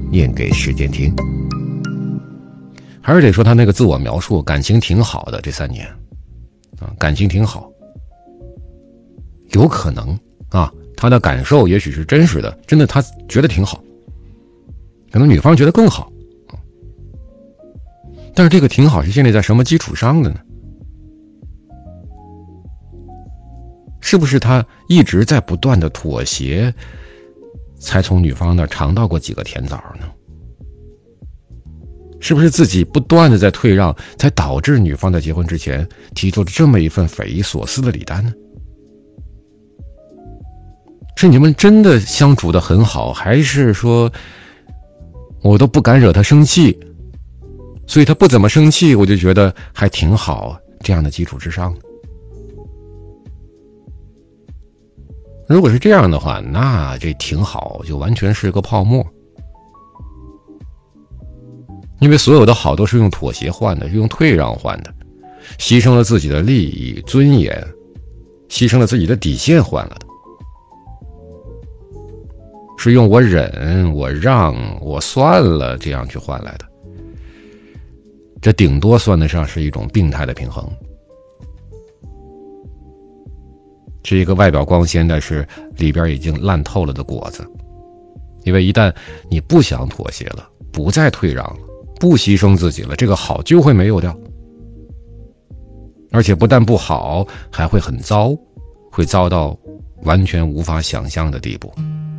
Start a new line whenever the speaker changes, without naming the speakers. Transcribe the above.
念给时间听。还是得说他那个自我描述，感情挺好的，这3年感情挺好。有可能他的感受也许是真实的，真的他觉得挺好，可能女方觉得更好。但是这个挺好是建立在什么基础上的呢？是不是他一直在不断的妥协，才从女方那儿尝到过几个甜枣呢？是不是自己不断的在退让，才导致女方在结婚之前提出了这么一份匪夷所思的礼单呢？是你们真的相处得很好，还是说我都不敢惹他生气，所以他不怎么生气，我就觉得还挺好，这样的基础之上？如果是这样的话，那这挺好就完全是个泡沫。因为所有的好都是用妥协换的，是用退让换的，牺牲了自己的利益、尊严，牺牲了自己的底线换了的，是用我忍、我让、我算了这样去换来的。这顶多算得上是一种病态的平衡，是一个外表光鲜但是里边已经烂透了的果子。因为一旦你不想妥协了，不再退让了，不牺牲自己了，这个好就会没有掉，而且不但不好，还会很糟，会糟到完全无法想象的地步。